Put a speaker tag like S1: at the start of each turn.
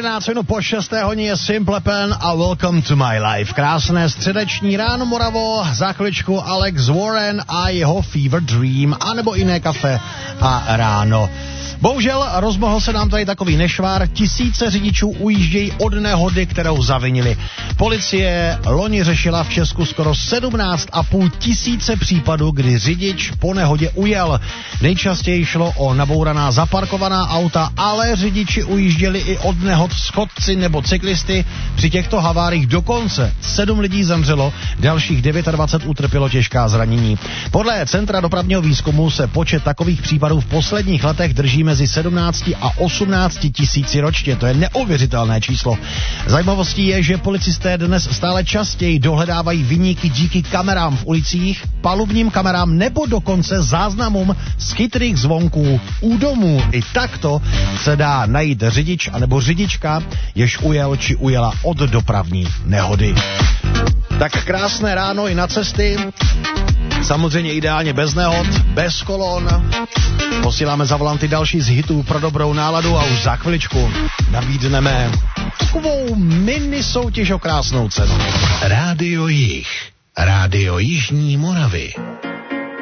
S1: 11 minut po 6. hodině je Simple Plan a Welcome to my life. Krásné středeční ráno, Moravo, za chviličku Alex Warren a jeho Fever Dream, anebo jiné kafe a ráno. Bohužel rozmohl se nám tady takový nešvar, tisíce řidičů ujíždějí od nehody, kterou zavinili. Policie loni řešila v Česku skoro 17,5 tisíce případů, kdy řidič po nehodě ujel. Nejčastěji šlo o nabouraná zaparkovaná auta, ale řidiči ujížděli i od nehod schodci nebo cyklisty. Při těchto haváriích dokonce 7 lidí zemřelo, dalších 29 utrpělo těžká zranění. Podle Centra dopravního výzkumu se počet takových případů v posledních letech drží mezi 17 a 18 tisíci ročně. To je neuvěřitelné číslo. Zajímavostí je, že policisté dnes stále častěji dohledávají viníky díky kamerám v ulicích, palubním kamerám nebo dokonce záznamům z chytrých zvonků u domů. I takto se dá najít řidič anebo řidička, jež ujel či ujela od dopravní nehody. Tak krásné ráno i na cesty. Samozřejmě ideálně bez nehod, bez kolon. Posíláme za volanty další z hitů pro dobrou náladu a už za chviličku nabídneme takovou mini soutěž o krásnou cenu.
S2: Rádio Jih, Rádio Jižní Moravy.